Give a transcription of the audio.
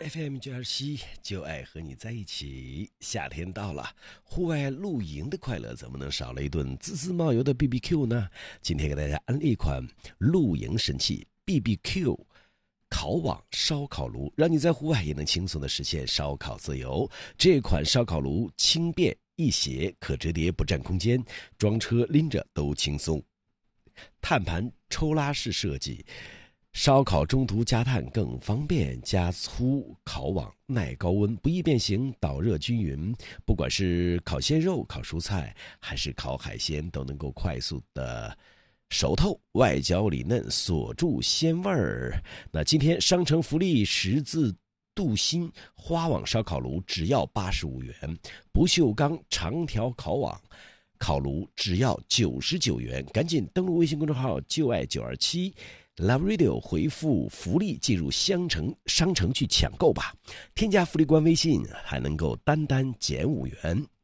FM927就爱和你在一起。夏天到了，户外露营的快乐怎么能少了一顿滋滋冒油的 BBQ 呢？今天给大家安利一款露营神器 BBQ 烤网烧烤炉，让你在户外也能轻松的实现烧烤自由。这款烧烤炉轻便易携，可折叠不占空间，装车拎着都轻松。碳盘抽拉式设计，烧烤中途加炭更方便，加粗烤网耐高温，不易变形，导热均匀。不管是烤鲜肉、烤蔬菜还是烤海鲜，都能够快速的熟透，外焦里嫩，锁住鲜味儿。那今天商城福利十字镀锌花网烧烤炉只要85元，不锈钢长条烤网烤炉只要99元，赶紧登录微信公众号就爱927 Love Radio 回复福利进入商城去抢购吧，添加福利官微信还能够单减5元。